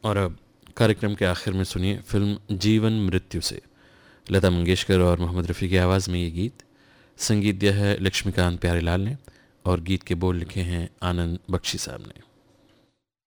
और अब कार्यक्रम के आखिर में सुनिए फिल्म जीवन मृत्यु से लता मंगेशकर और मोहम्मद रफ़ी की आवाज़ में ये गीत। संगीत दिया है लक्ष्मीकांत प्यारेलाल ने और गीत के बोल लिखे हैं आनंद बख्शी साहब ने।